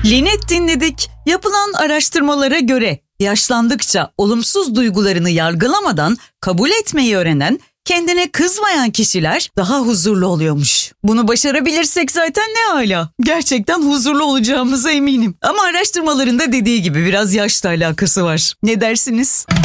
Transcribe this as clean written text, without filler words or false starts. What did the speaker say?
Linet dinledik. Yapılan araştırmalara göre yaşlandıkça olumsuz duygularını yargılamadan kabul etmeyi öğrenen, kendine kızmayan kişiler daha huzurlu oluyormuş. Bunu başarabilirsek zaten ne hala. Gerçekten huzurlu olacağımıza eminim. Ama araştırmalarında dediği gibi biraz yaşla alakası var. Ne dersiniz?